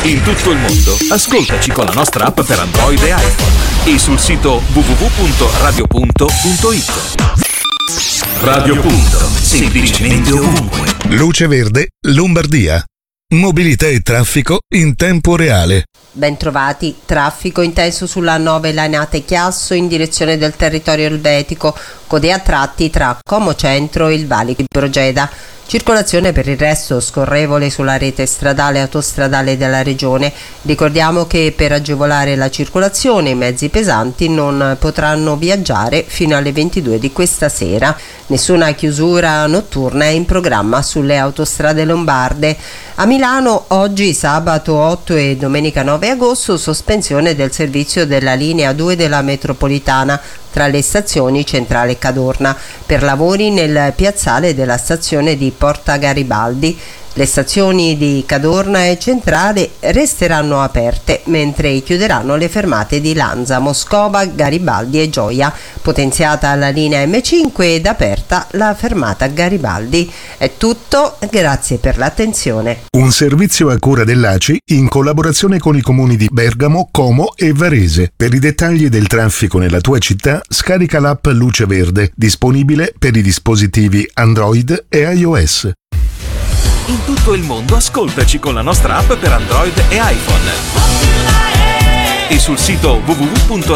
In tutto il mondo, ascoltaci con la nostra app per Android e iPhone e sul sito www.radiopunto.it. Radio Punto, semplicemente ovunque. Luce Verde, Lombardia. Mobilità e traffico in tempo reale. Bentrovati, traffico intenso sulla 9 Lainate Chiasso in direzione del territorio elvetico, code a tratti tra Como Centro e il valico di Brogeda. Circolazione per il resto scorrevole sulla rete stradale e autostradale della regione. Ricordiamo che per agevolare la circolazione i mezzi pesanti non potranno viaggiare fino alle 22 di questa sera. Nessuna chiusura notturna è in programma sulle autostrade lombarde. A Milano oggi sabato 8 e domenica 9 agosto sospensione del servizio della linea 2 della metropolitana tra le stazioni Centrale e Cadorna per lavori nel piazzale della stazione di Porta Garibaldi. Le stazioni di Cadorna e Centrale resteranno aperte, mentre chiuderanno le fermate di Lanza, Moscova, Garibaldi e Gioia. Potenziata la linea M5 ed aperta la fermata Garibaldi. È tutto, grazie per l'attenzione. Un servizio a cura dell'ACI in collaborazione con i comuni di Bergamo, Como e Varese. Per i dettagli del traffico nella tua città, scarica l'app Luce Verde, disponibile per i dispositivi Android e iOS. In tutto il mondo, ascoltaci con la nostra app per Android e iPhone e sul sito www.radiopunto.it.